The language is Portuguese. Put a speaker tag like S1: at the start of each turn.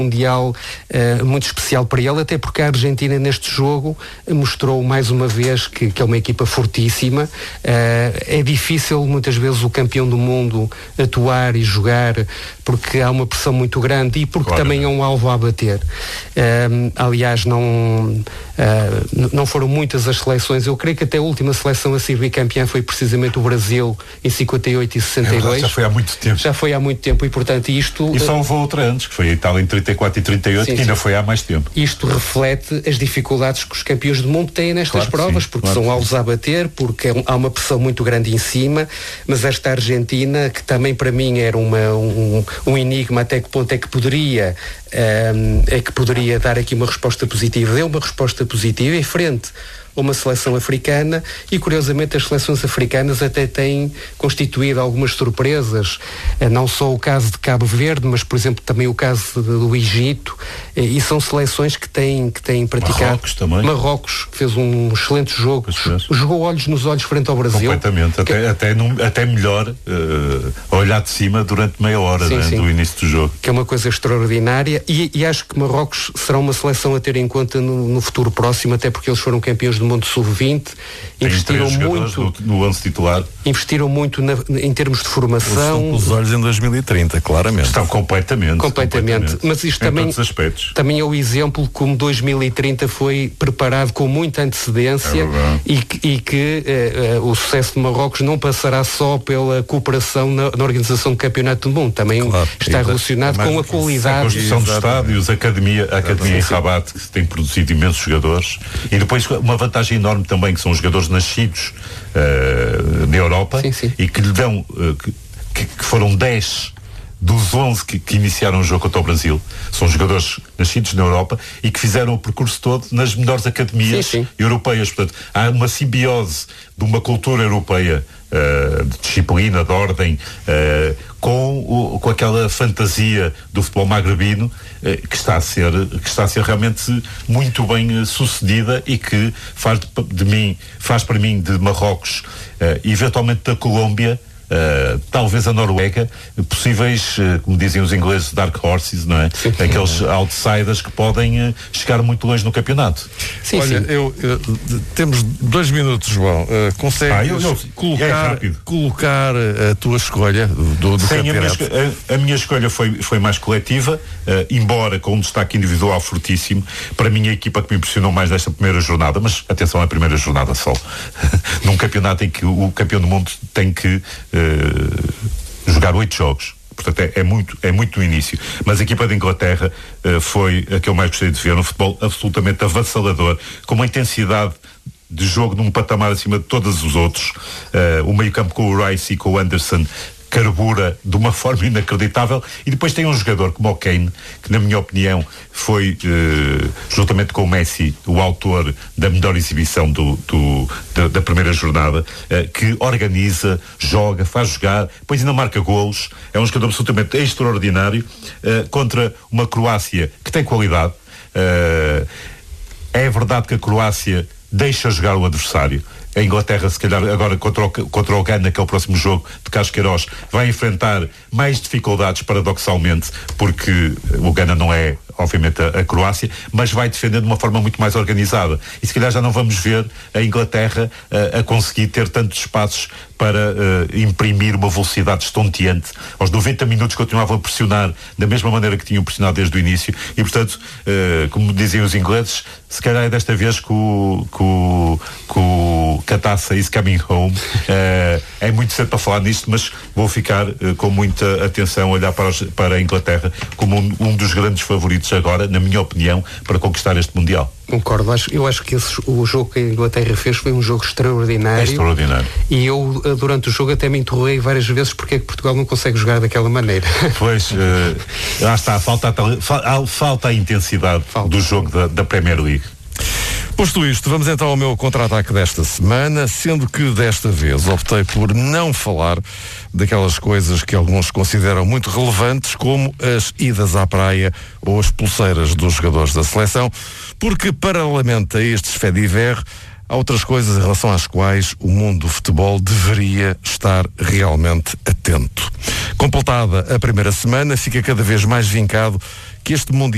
S1: mundial muito especial para ele, até porque a Argentina neste jogo mostrou mais uma vez que é uma equipa fortíssima. É difícil muitas vezes o campeão do mundo atuar e jogar porque há uma pressão muito grande e porque também é um alvo a bater. Aliás, não foram muitas as seleções. Eu creio que até a última seleção a ser bicampeã foi precisamente o Brasil em 58 e 62.
S2: Já foi há muito tempo.
S1: Já foi há muito tempo e portanto isto...
S2: E só houve outra antes, que foi a Itália em 34 e 38, sim, que ainda foi há mais tempo.
S1: Isto reflete as dificuldades que os campeões do mundo têm nestas provas, porque são alvos a bater, porque há uma pressão muito grande em cima, mas esta Argentina, que também para mim era um enigma até que ponto é que poderia dar aqui uma resposta positiva, deu uma resposta positiva em frente a uma seleção africana e curiosamente as seleções africanas até têm constituído algumas surpresas, não só o caso de Cabo Verde, mas por exemplo também o caso do Egito, e são seleções que têm praticado.
S2: Marrocos também.
S1: Marrocos, que fez um excelente jogo, jogou olhos nos olhos frente ao Brasil.
S2: Completamente, até melhor olhar de cima durante meia hora do início do jogo.
S1: Que é uma coisa extraordinária e acho que Marrocos será uma seleção a ter em conta no futuro próximo, até porque eles foram campeões do mundo sub-20, investiram muito
S2: no 11 titular,
S1: investiram muito em termos de formação.
S3: Estão com os olhos em 2030, claramente.
S2: Estão completamente.
S1: Mas isto também é o exemplo como 2030 foi preparado com muita antecedência e que o sucesso de Marrocos não passará só pela cooperação na organização do Campeonato do Mundo, também está relacionado com a qualidade.
S2: A construção dos estádios, a academia em Rabat, que tem produzido imensos jogadores, e depois uma vantagem enorme também, que são jogadores nascidos na Europa e que lhe dão, que foram 10 dos 11 que iniciaram o jogo contra o Brasil. São jogadores nascidos na Europa e que fizeram o percurso todo nas melhores academias europeias. Portanto, há uma simbiose de uma cultura europeia de disciplina, de ordem, com aquela fantasia do futebol magrebino que está a ser realmente muito bem sucedida e que faz para mim de Marrocos e eventualmente da Colômbia, talvez a Noruega, possíveis, como dizem os ingleses, dark horses, não é? Aqueles outsiders que podem chegar muito longe no campeonato.
S3: Olha, temos 2 minutos, João. Consegues colocar a tua escolha do campeonato?
S2: A minha escolha foi mais coletiva, embora com um destaque individual fortíssimo. Para mim, a equipa que me impressionou mais nesta primeira jornada, mas atenção, é a primeira jornada só, num campeonato em que o campeão do mundo tem que jogar 8 jogos, portanto é muito no início, mas a equipa da Inglaterra foi a que eu mais gostei de ver, um futebol absolutamente avassalador, com uma intensidade de jogo num patamar acima de todos os outros. O meio campo com o Rice e com o Anderson carbura de uma forma inacreditável, e depois tem um jogador como o Kane, que na minha opinião foi, juntamente com o Messi, o autor da melhor exibição da primeira jornada, que organiza, joga, faz jogar, depois ainda marca golos. É um jogador absolutamente extraordinário, contra uma Croácia que tem qualidade. É verdade que a Croácia deixa jogar o adversário. A Inglaterra, se calhar, agora contra o Ghana, que é o próximo jogo de Casqueiros, vai enfrentar mais dificuldades, paradoxalmente, porque o Ghana não é, obviamente, a Croácia, mas vai defender de uma forma muito mais organizada. E se calhar já não vamos ver a Inglaterra a conseguir ter tantos espaços para imprimir uma velocidade estonteante. Aos 90 minutos continuavam a pressionar da mesma maneira que tinham pressionado desde o início e, portanto, como diziam os ingleses, se calhar é desta vez que a taça is coming home. É muito cedo para falar nisto, mas vou ficar com muita atenção a olhar para a Inglaterra como um dos grandes favoritos agora, na minha opinião, para conquistar este Mundial.
S1: Concordo, eu acho que o jogo que a Inglaterra fez foi um jogo extraordinário.
S2: Extraordinário.
S1: E eu, durante o jogo, até me interroguei várias vezes porque é que Portugal não consegue jogar daquela maneira.
S2: Pois, lá está, falta a intensidade do jogo da Premier League.
S3: Posto isto, vamos então ao meu contra-ataque desta semana, sendo que desta vez optei por não falar daquelas coisas que alguns consideram muito relevantes, como as idas à praia ou as pulseiras dos jogadores da seleção, porque paralelamente a estes faits divers, há outras coisas em relação às quais o mundo do futebol deveria estar realmente atento. Completada a primeira semana, fica cada vez mais vincado que este Mundial